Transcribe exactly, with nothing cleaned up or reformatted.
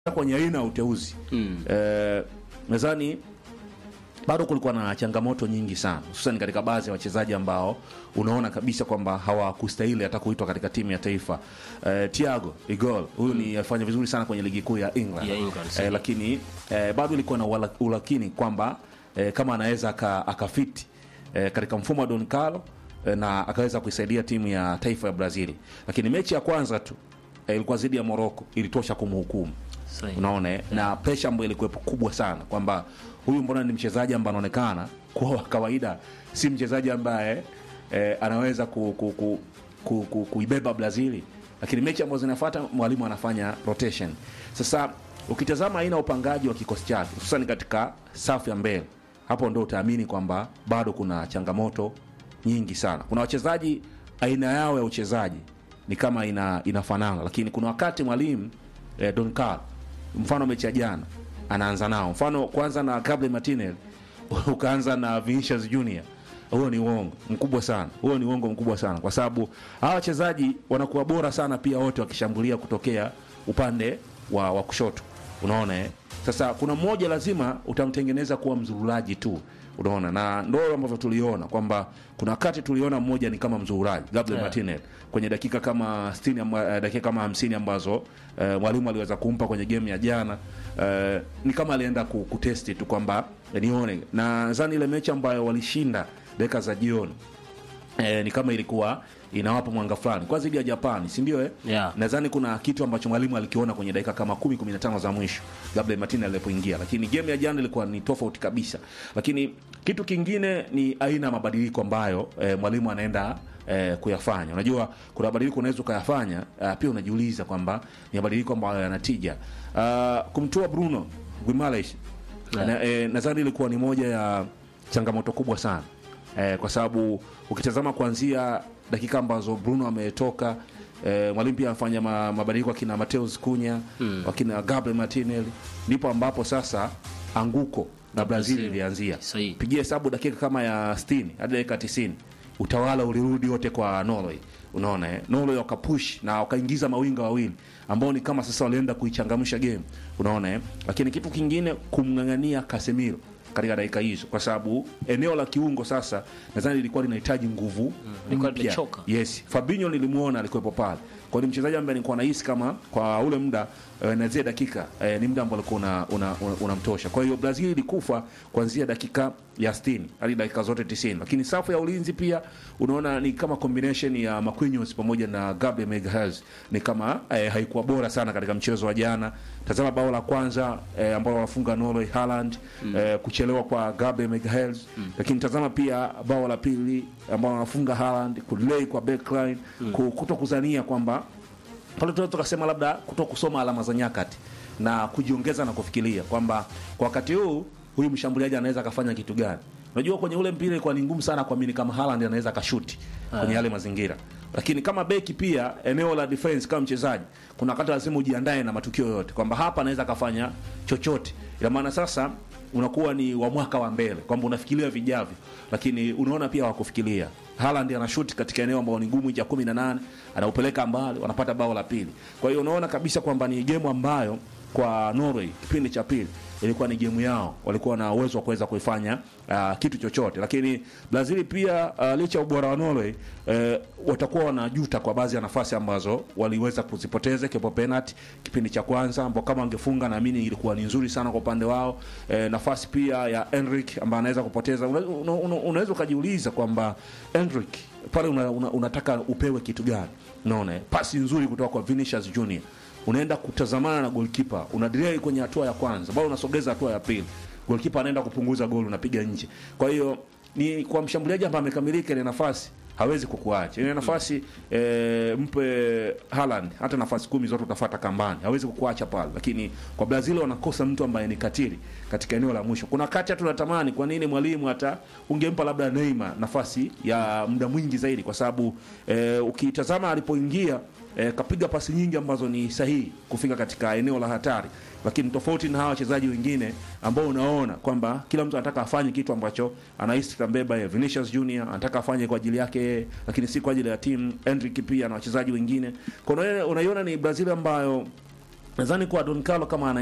kwenye aina ya uteuzi mm. eh, nadhani bado kulikuwa na changamoto nyingi sana, hususan katika baadhi ya wachezaji ambao unaona kabisa kwamba hawakustahili hata kuitwa katika timu ya taifa. Eh, Thiago Igor huyu mm. ni afanya vizuri sana kwenye ligi kuu ya England, ya England eh, lakini eh, bado ilikuwa na ulakini kwamba eh, kama anaweza akafiti eh, katika mfumo wa Don Carlo eh, na akaweza kuisaidia timu ya taifa ya Brazil. Lakini mechi ya kwanza tu eh, ilikuwa dhidi ya Morocco, ilitosha kumhukumu. Unaona yeah. na pressure ambayo ilikuwa kubwa sana kwamba huyu mbona ni mchezaji ambaye anaonekana kwa kawaida si mchezaji ambaye eh, anaweza ku, ku, ku, ku, ku, kuibeba Brazil, lakini mechi ambazo zinafuata mwalimu anafanya rotation. Sasa ukitazama aina upangaji wa kikosi chake hususan katika safu ya mbele, hapo ndio utaamini kwamba bado kuna changamoto nyingi sana. Kuna wachezaji aina yao ya uchezaji ni kama ina inafanana, lakini kuna wakati mwalimu eh, Don Carlo, mfano mechi ya jana anaanza nao, mfano kwanza na Gabriel Martinelli ukaanza na Vinicius Junior, huo ni uongo mkubwa sana, huo ni uongo mkubwa sana kwa sababu hawa wachezaji wanakuwa bora sana pia wote wakishambulia kutokea upande wa, wa kushoto, unaona eh? Sasa kuna mmoja lazima utamtengeneza kuwa mzururaji tu, unaona, na ndio ambavyo tuliona kwamba kuna wakati tuliona mmoja ni kama mzururaji Gabriel yeah. Martinelli kwenye dakika kama sitini amba, dakika kama hamsini ambazo uh, mwalimu aliweza kumpa kwenye game ya jana, uh, ni kama alienda kutesti tu kwamba nione, na nadhani ile mechi ambayo walishinda dakika za jioni eh, ni kama ilikuwa inawapa mwanga fulani kwa zidi ya Japan, si ndio eh? Yeah. Nadhani kuna kitu ambacho mwalimu alikiona kwenye dakika kama kumi kumi na tano za mwisho Gabriel Martinelli alipoingia, lakini game ya jana ilikuwa ni tofauti kabisa. Lakini kitu kingine ni aina ya mabadiliko ambayo eh, mwalimu anaenda eh, kuyafanya. Unajua kuna mabadiliko unaweza kuyafanya uh, pia unajiuliza kwamba ni mabadiliko ambayo yanatija. Uh, kumtoa Bruno Guimaraes yeah. na, eh, nadhani ilikuwa ni moja ya changamoto kubwa sana. Eh, kwa sababu ukitazama kuanzia dakika ambazo Bruno ametoka, eh, mwalimu pia afanya ma, mabadiliko akina Mateus Cunha, hmm. wakina Gabriel Martinelli, ndipo ambapo sasa anguko na Brazil ilianzia. Pigia hesabu dakika kama ya sitini hadi dakika tisini utawala ulirudi wote kwa Norway, unaona eh? Norway wakapush na wakaingiza mawinga wawili ambao ni kama sasa walienda kuichangamsha game, unaona eh? Lakini kitu kingine kumngangania Casemiro katika dakika hizo, kwa sababu eneo la kiungo sasa nadhani lilikuwa linahitaji nguvu, lilikuwa limechoka. Yes, Fabinho nilimuona alikuwepo pale. Kwa hiyo mchezaji ambaye nilikuwa nahisi kama kwa ule muda e, na zile dakika e, ni muda ambao alikuwa unamtosha. Una, una, una kwa hiyo Brazil ilikufa kuanzia dakika ya sitini hadi dakika zote tisini. Lakini safu ya ulinzi pia unaona ni kama combination ya Marquinhos pamoja na Gabriel Magalhaes ni kama e, haikuwa bora sana katika mchezo wa jana. Tazama bao la kwanza e, ambao wafunga Norway, Haaland, mm. e, kuchelewa kwa Gabriel Magalhaes, mm. lakini tazama pia bao la pili ambao wanafunga Haaland, kudelay kwa backline, mm. kutokuzania kwamba pale tunaweza tukasema labda kutokusoma alama za nyakati na kujiongeza na kufikiria kwamba kwa wakati huu huyu mshambuliaji anaweza akafanya kitu gani. Unajua kwenye ule mpira ilikuwa ni ngumu sana kuamini kama Haaland anaweza akashuti kwenye yale mazingira. Lakini kama beki pia eneo la defense kama mchezaji kuna wakati lazima ujiandae na matukio yote kwamba hapa anaweza akafanya chochote. Ila maana sasa unakuwa ni wa mwaka wa mbele kwamba unafikiria vijavyo, lakini unaona pia wakufikiria. Haaland anashuti katika eneo ambalo ni ngumu ya kumi na nane, anaupeleka mbali, wanapata bao la pili. Kwa hiyo unaona kabisa kwamba ni game ambayo kwa Norway kipindi cha pili ilikuwa ni game yao, walikuwa na uwezo wa kuweza kuifanya uh, kitu chochote. Lakini Brazil pia uh, licha ubora wa Norway uh, watakuwa wanajuta kwa baadhi ya nafasi ambazo waliweza kuzipoteza kwa penalty kipindi cha kwanza, ambao kama wangefunga naamini ilikuwa ni nzuri sana kwa upande wao. Uh, nafasi pia ya Endrick ambaye anaweza kupoteza, unaweza una, una, una kujiuliza kwamba Endrick pale una, una, unataka upewe kitu gani? Unaona pasi nzuri kutoka kwa Vinicius Junior, unaenda kutazamana na goalkeeper, una delay kwenye hatua ya kwanza, bado unasogeza hatua ya pili, goalkeeper anaenda kupunguza goal, unapiga nje. Kwa hiyo ni kwa mshambuliaji ambaye amekamilika ile nafasi hawezi kukuacha. Ile nafasi e, mpe Haaland hata nafasi kumi zote utafuata kambani, hawezi kukuacha pale. Lakini kwa Brazil wanakosa mtu ambaye ni katili katika eneo la mwisho. Kuna wakati tunatamani kwa nini mwalimu hata ungempa labda Neymar nafasi ya muda mwingi zaidi, kwa sababu e, ukitazama alipoingia e, kapiga pasi nyingi ambazo ni sahihi kufika katika eneo la hatari. Lakini tofauti na hawa wachezaji wengine ambao unaona kwamba kila mtu anataka afanye kitu ambacho anahisi tambeba ya Vinicius Junior anataka afanye kwa ajili yake, lakini si kwa ajili ya timu. Endrick pia na wachezaji wengine. Kwa hiyo unaiona ni Brazil ambayo nadhani kwa Don Carlo kama ana